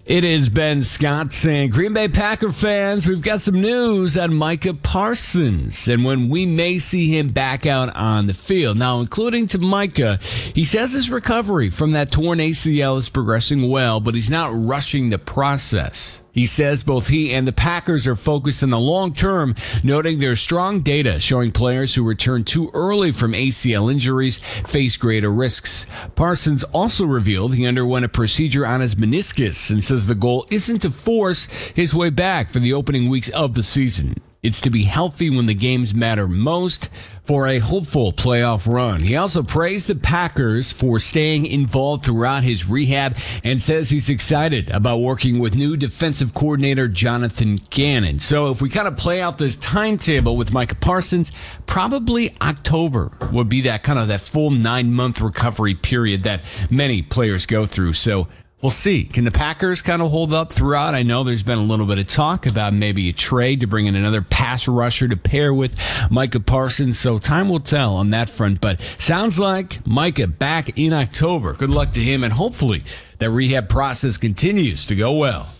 It is Ben Scott saying, Green Bay Packer fans, we've got some news on Micah Parsons and when we may see him back out on the field. Now, including to Micah, he says his recovery from that torn ACL is progressing well, but he's not rushing the process. He says both he and the Packers are focused on the long term, noting there's strong data showing players who return too early from ACL injuries face greater risks. Parsons also revealed he underwent a procedure on his meniscus and says the goal isn't to force his way back for the opening weeks of the season. It's to be healthy when the games matter most for a hopeful playoff run. He also praised the Packers for staying involved throughout his rehab and says he's excited about working with new defensive coordinator Jonathan Gannon. So if we kind of play out this timetable with Micah Parsons, probably October would be that kind of that full 9-month recovery period that many players go through. So we'll see. Can the Packers kind of hold up throughout? I know there's been a little bit of talk about maybe a trade to bring in another pass rusher to pair with Micah Parsons. So time will tell on that front. But sounds like Micah back in October. Good luck to him, and hopefully that rehab process continues to go well.